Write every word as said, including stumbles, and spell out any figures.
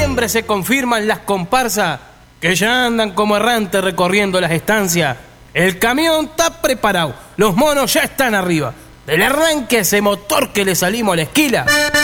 noviembre se confirman las comparsas que ya andan como errantes recorriendo las estancias. El camión está preparado, los monos ya están arriba. Del arranque ese motor que le salimos a la esquila.